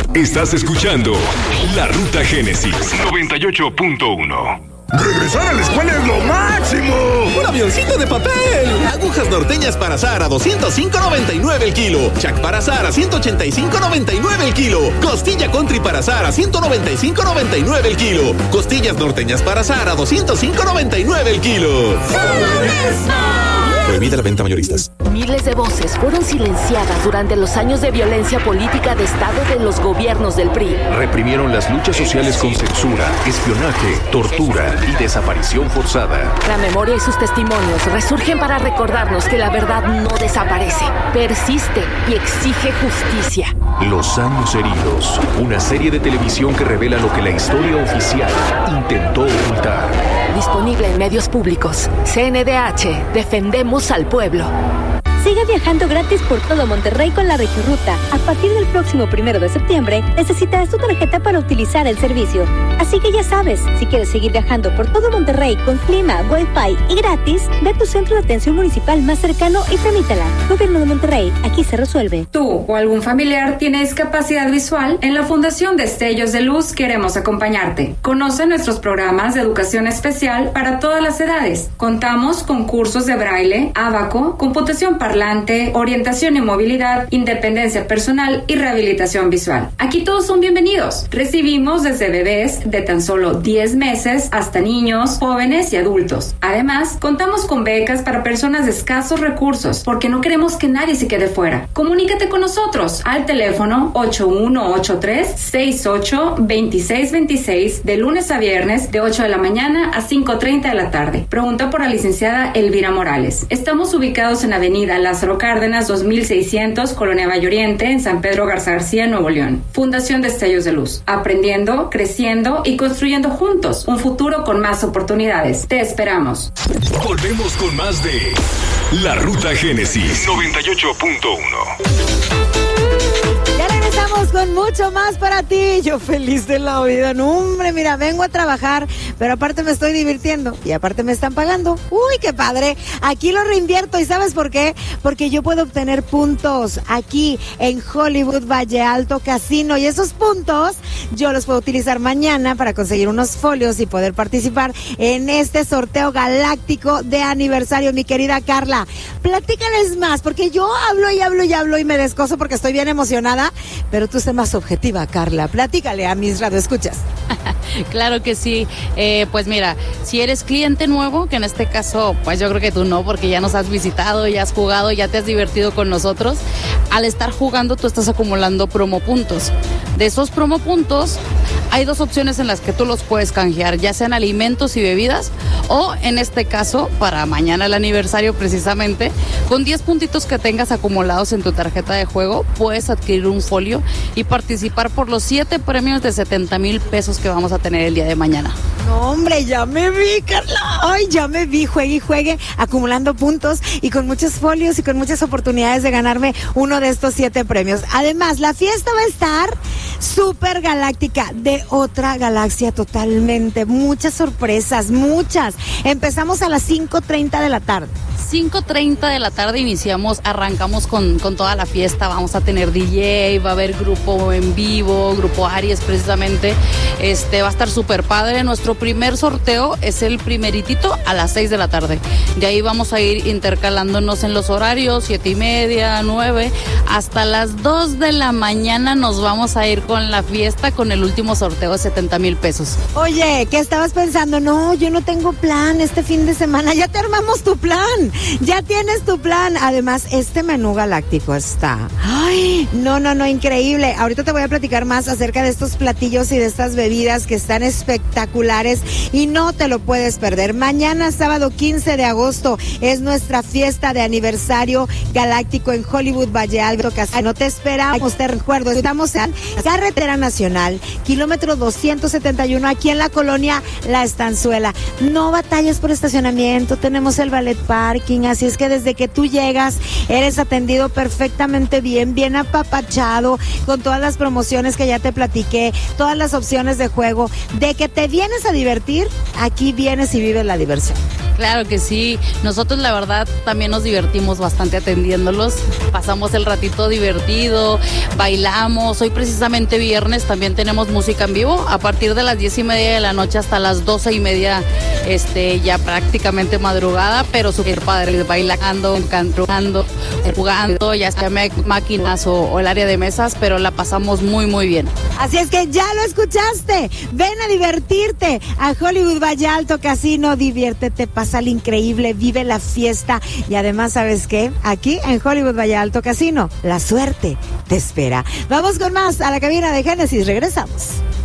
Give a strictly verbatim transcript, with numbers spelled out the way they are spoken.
Estás escuchando La Ruta Génesis noventa y ocho punto uno. ¡Regresar a la escuela es lo máximo! ¡Un avioncito de papel! Agujas norteñas para azar a doscientos cinco noventa y nueve el kilo. Chac para azar a ciento ochenta y cinco noventa y nueve el kilo. Costilla country para azar a ciento noventa y cinco noventa y nueve el kilo. Costillas norteñas para azar a doscientos cinco noventa y nueve el kilo. Prohibida la venta mayoristas. Miles de voces fueron silenciadas durante los años de violencia política de Estado de los gobiernos del P R I. Reprimieron las luchas sociales con censura, espionaje, tortura y desaparición forzada. La memoria y sus testimonios resurgen para recordarnos que la verdad no desaparece, persiste y exige justicia. Los años heridos, una serie de televisión que revela lo que la historia oficial intentó ocultar. Disponible en medios públicos. C N D H, defendemos al pueblo. Sigue viajando gratis por todo Monterrey con la Regiruta. A partir del próximo primero de septiembre, necesitarás tu tarjeta para utilizar el servicio. Así que ya sabes, si quieres seguir viajando por todo Monterrey con clima, wifi y gratis, ve a tu centro de atención municipal más cercano y tramítala. Gobierno de Monterrey, aquí se resuelve. Tú o algún familiar tiene discapacidad visual, en la Fundación Destellos de Luz queremos acompañarte. Conoce nuestros programas de educación especial para todas las edades. Contamos con cursos de braille, ábaco, computación para parlante, orientación y movilidad, independencia personal y rehabilitación visual. Aquí todos son bienvenidos. Recibimos desde bebés de tan solo diez meses hasta niños, jóvenes y adultos. Además, contamos con becas para personas de escasos recursos, porque no queremos que nadie se quede fuera. Comunícate con nosotros al teléfono ocho uno ocho tres, seis ocho, dos seis dos seis de lunes a viernes de ocho de la mañana a cinco treinta de la tarde. Pregunta por la licenciada Elvira Morales. Estamos ubicados en Avenida Lázaro Cárdenas dos mil seiscientos, Colonia Valle Oriente, en San Pedro Garza García, Nuevo León. Fundación Destellos de Luz. Aprendiendo, creciendo y construyendo juntos un futuro con más oportunidades. Te esperamos. Volvemos con más de La Ruta Génesis noventa y ocho punto uno. Ya regresamos con mucho más para ti. Yo feliz de la vida. No, hombre, mira, vengo a trabajar, pero aparte me estoy divirtiendo y aparte me están pagando. Uy, qué padre. Aquí lo reinvierto. ¿Y sabes por qué? Porque yo puedo obtener puntos aquí en Hollywood Valle Alto Casino, y esos puntos yo los puedo utilizar mañana para conseguir unos folios y poder participar en este sorteo galáctico de aniversario. Mi querida Carla, platícales más, porque yo hablo y hablo y hablo y me descoso porque estoy bien emocionada, pero tú sé más objetiva, Carla. Platícale a mis radioescuchas. Claro que sí. Eh, pues mira, si eres cliente nuevo, que en este caso, pues yo creo que tú no, porque ya nos has visitado, ya has jugado, ya te has divertido con nosotros. Al estar jugando, tú estás acumulando promo puntos. De esos promo puntos, hay dos opciones en las que tú los puedes canjear, ya sean alimentos y bebidas, o en este caso, para mañana el aniversario precisamente, con diez puntitos que tengas acumulados en tu tarjeta de juego, puedes adquirir un folio y participar por los siete premios de setenta mil pesos que vamos a tener el día de mañana. No, hombre, ya me vi, Carla. Ay, ya me vi, juegue y juegue, acumulando puntos y con muchos folios y con muchas oportunidades de ganarme uno de estos siete premios. Además, la fiesta va a estar súper galáctica, de otra galaxia totalmente. Muchas sorpresas, muchas. Empezamos a las cinco treinta de la tarde. cinco treinta de la tarde iniciamos, arrancamos con, con toda la fiesta. Vamos a tener D J, va a haber grupo en vivo, grupo Aries precisamente. Este va a estar súper padre. Nuestro primer sorteo es el primeritito a las seis de la tarde. De ahí vamos a ir intercalándonos en los horarios, siete y media, nueve, hasta las dos de la mañana nos vamos a ir con la fiesta, con el último sorteo de setenta mil pesos. Oye, ¿qué estabas pensando? No, yo no tengo plan este fin de semana. Ya te armamos tu plan. Ya tienes tu plan. Además, este menú galáctico está... Ay, no, no, no, increíble. Ahorita te voy a platicar más acerca de estos platillos y de estas bebidas que están espectaculares y no te lo puedes perder. Mañana, sábado quince de agosto, es nuestra fiesta de aniversario galáctico en Hollywood Valle Alto Casino. No te esperamos, te recuerdo, estamos en Carretera Nacional, kilómetro doscientos setenta y uno, aquí en la colonia La Estanzuela. No batalles por estacionamiento, tenemos el ballet parking, así es que desde que tú llegas, eres atendido perfectamente bien, bien apapachado, con todas las promociones que ya te platiqué, todas las opciones de juego. De que te vienes a divertir, aquí vienes y vives la diversión. Claro que sí, nosotros la verdad también nos divertimos bastante atendiéndolos, pasamos el ratito divertido, bailamos, hoy precisamente viernes también tenemos música en vivo, a partir de las diez y media de la noche hasta las doce y media, este, ya prácticamente madrugada, pero súper padre, bailando, cantando, jugando, ya sea máquinas o, o el área de mesas, pero la pasamos muy muy bien. Así es que ya lo escuchaste, ven a divertirte a Hollywood Valle Alto Casino, diviértete, pásale increíble, vive la fiesta y además, ¿sabes qué? Aquí en Hollywood Valle Alto Casino, la suerte te espera. Vamos con más a la cabina de Génesis, regresamos.